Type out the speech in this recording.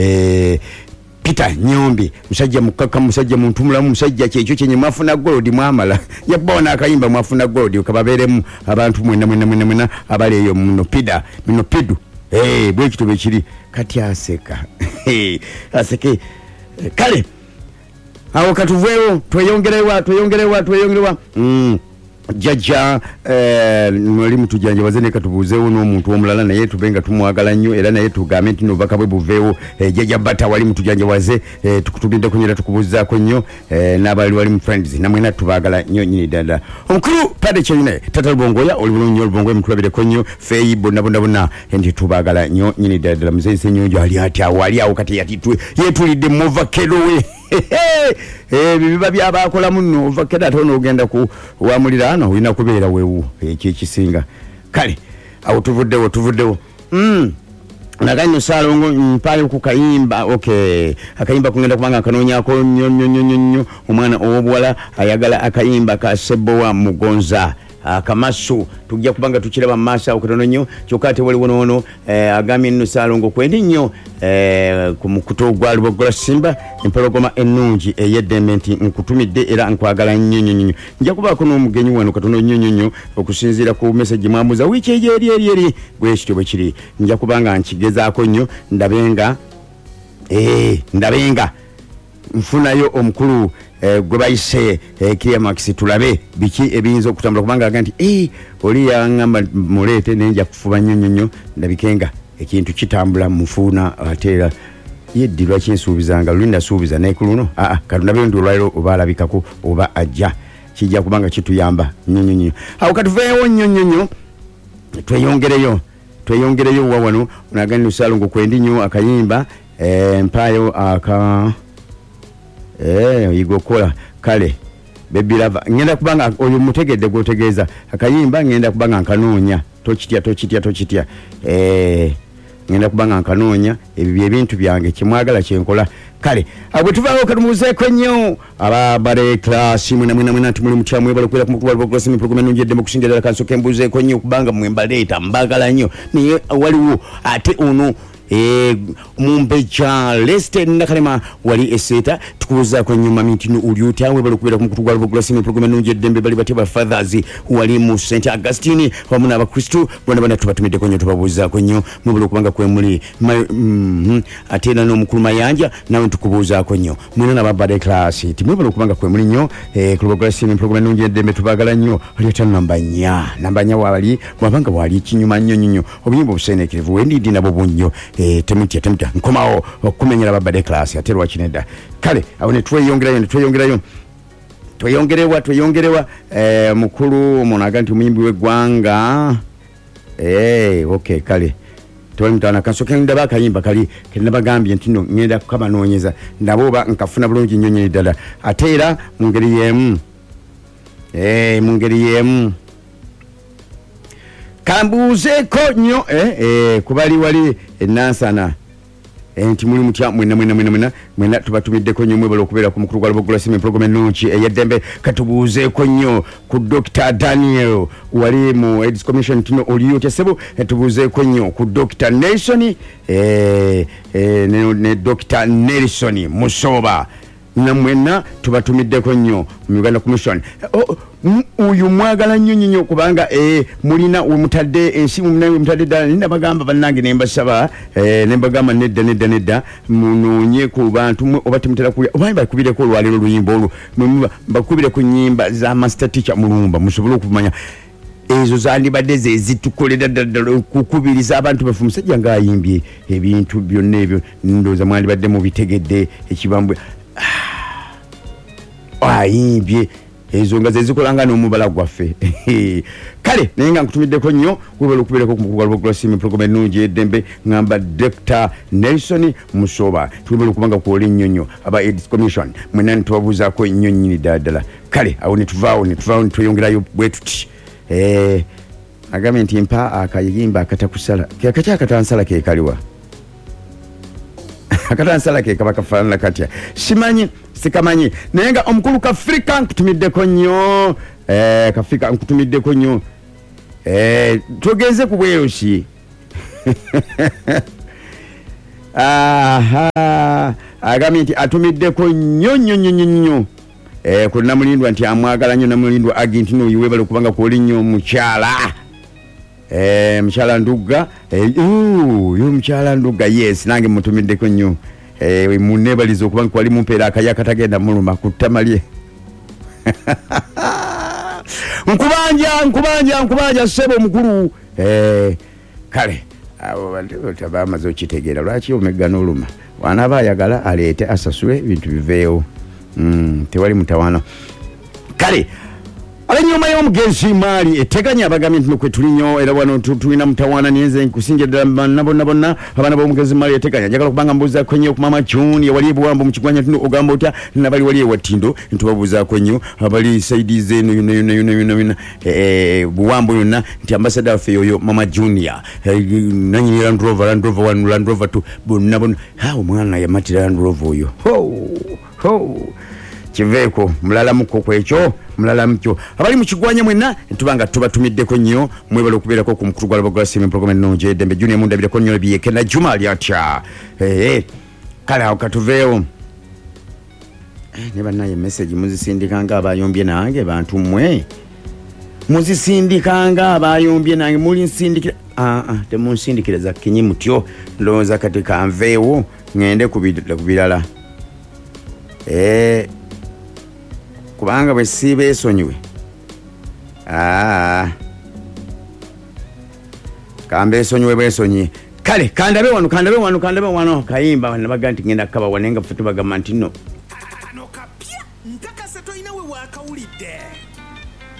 Peter Nyombi musajja mukaka musajja muntu mulamu musajja kyekyo kyenye mwafuna gold mwamala yabona akayimba mwafuna gold kababeremu abantu mwena abali eyo muno pidu bwe kitu bekiri kati aseka aseke kale awo katuvwewo tweyongelewa Jaja noli mutujanja wazene katubuzewo n'omuntu omulala naye tubenga tumwagala nnyo era naye tugambe nti novaka bwe buveewo Jaja bata wali mutujanja waze tukutubidde kunyera tukubuzaako nnyo n'abali wali mu friends namwena tubaagala nnyo nyini dada omukulu pade kyeyina tata Lubongoya oli bulungi Lubongoya mutulabireko nnyo feeyi bonna nti tubaagala nnyo nyini dada muzeyise nnyonjo ali ati awo ali awo kati yetulidde muvakero we bibiba byabakola muno ovakero ate onogenda ku wamulira ano olina kubeera weewu ekyekisinga kale awo tuvuddewo naganyo Salongo mpayo ku kayimba akayimba kungenda kubanga akanoonyako nnyo omwana owobuwala ayagala akayimba ka Sebowa Mugonza akamasu tujja kubanga tukiraba masa okutono nnyo kyokka ate waliwo noono agambye nno Salongo kwendi nnyo ku mukuto gwa Lubogola Simba empologoma ennungi eyeddembe nti nkutumidde era nkwagala nnyo nja kubaako n'omugenyi wano katono nnyo okusinziira ku message mwamuza wiiki eri bwe kityo bwe kiri nja kubanga nkigezaako nnyo ndabenga nfunayo omukulu gwe bayise Climax tulabe biki ebiyinza okutambula kubanga aga nti oli yaŋŋamba muleete nenja kufuba nnyo ndabikenga ekintu kitambula mufuna ateera yeddirwa kinsuubizanga lulinda suubiza naye ku luno katundabe ndi olwaliro oba alabikako oba ajja kijja kubanga kituyamba nnyo awo katuveewo nnyo tweyongereyo wawano onagani Salongo kwendi nnyo akayimba mpayo aka yigokola kale baby lava ngenda kubanga oyo mutegedde gotegeeza akayimba ngenda kubanga nkanoonya tochitya ngenda kubanga nkanoonya ebyo ebintu byange kimwagala kyenkola kale abwe tuvaawo katumuzeeko nnyo ababale klasi mwena tumuli mutyamu ebala kwera ku mukulu wa klasi program njedde mu kusingira kansoke mbuzeeko nnyo kubanga mwembaleeta mbagala nnyo naye waliwo ate ono mumbeja leste nakalema wali eseta tukuza kwa nyuma mitino uliuti awe bali kubera kumukutugwa Lubogola Simba program nunje dembe bali bateba fathers wali mu St Augustine wamuna abakristo bwana tubatumide konyo tubabuza konyo mubulu kubanga kwemuli atena no mukulu mayanja nawe tukubuza konyo mwina na babade class timubulu kubanga kwemuli nyo ku Lubogola Simba program nunje dembe tubagala nyo aliyata namba nya wali wabanga wali kinyuma nnyo obuyimbo busene kivu wendi dinabo bunyo temutya nkomawo okumenyera babade class aterwa kineda kale awone tweyongerewa mukulu monaga nti muyimbi w'eggwanga okay kale toli mutana kansoke ndaba akayimba kali kenabagambye nti no ngenda kukabanoonyeza ndaboba nkafuna bulungi nnyo ddala ate era mu ngeri y'emu kambuzeeko nnyo kubali wali enansana nti muli mutya mwena tubatumiddeko nnyo mwebala okubeera ku mukulu gwa Lubogola Simba program ennungi eyeddembe katubuuzeeko nnyo ku Dr. Daniel wali mu AIDS Commission tino oliyo tesebo tubuuzeeko nnyo ku Dr. Nelson ne Dr. Nelson Musoba namwena tubatumiddeko nnyo mu Uganda Commission uyu mwagala nnyo kubanga mulina umutadde ensimu mnawe mutadde ddala nina bagamba bannange nembasaba nembagamba nedda munoonye ku bantu oba temutera kulya oba bakubireko olwaliro oluyimba olwo bakubire ku nnyimba za master teacher mulumba musobole okumanya ezo zandibadde ze zitukolera ddala kukubiriza abantu bafu musajja ng'ayimbye ebintu byonna ebyo ndowooza mwandibadde mubitegedde ekibambwe ayimbye ezo nga zezikolanga n'omubala gwaffe kale naye nga nkutumiddeko nnyo webala okubeerako ku mukulu gwa Lubogola Simba program ennungi eddembe ngamba Dr. Nelson Musoba tubala okubanga kwoli nnyo aba AIDS Commission mwena nitubabuuzaako nnyo nnyini ddala kale awo netuvaawo netweyongerayo bwe tuti agambye nti mpa akayimba akatakusala akakyakatansala ke kaliwa akatansala ke kaba kafaanana katya sikamanyi naye nga omukulu Kafrika nkutumiddeko nnyo Kafrika nkutumiddeko nnyo tugeze ku bweyosi agambye nti atumiddeko nnyo ku Namulindwa nti amwagala nnyo Namulindwa agi nti n'oyo weebale kubanga kwoli nnyo omukyala mukyala Ndugga yo mukyala Ndugga yes nange mutumiddeko nnyo munebaliza okubanga kwali mumpeera akaya katagenda muluma ku ttama lye nkubanja ssebo omukulu kale abo bantu tabamaze okitegeera lwaki omegga n'oluma wanaaba ayagala aleete asasule ebintu biveewo tewali mutawaana kale abanyuma y'omugenzi maali eteganya abagambye nti kwe tuli nnyo era wano tulina mutawaana niyenze nkusinja ddala nabonna bonna abaana b'omugenzi maali eteganya njagala kubanga mbuuzaako nnyo ku Mama June ewali ebuwambo mu kigwanya tino ogamba otya nabali wali ewattindo ntubabuuzaako nnyo abali saidize eno yonna buwambo yonna nti ambasada waffe oyo Mama Junior nanyini Land Rover 1 Land Rover 2 bonna omwana yamatira Land Rover oyo kiveeko mulala muko kwekyo mulala mukyo abali mu kigwanya mwenna ntubanga tubatumiddeko nnyo mwebale okubeerako ku mukulu gwa Bagwasimu program ennungi eddembe Junior mundabireko nnyo ebyeke na Juma ali atya kale awo katuveewo ne bannaye message muzisindikanga abayombye nange bantu mmwe muzisindikanga abayombye nange muli nsindikira temunsindikiriza kinyi mutyo ndowooza kati kanveewo ngende ku birala kubanga bwe siibeesonyiwe kambeesonyiwe bwesonyi kale kandabe wano kayimba nabaga nti ngenda kukaba wane nga ffe tubagamba nti no